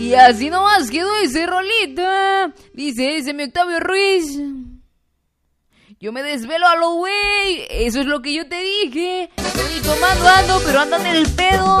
Y así nomás quedó ese rolita. Dice mi Octavio Ruiz. Yo me desvelo a lo güey. Eso es lo que yo te dije. Estoy tomando ando, pero andan en el pedo.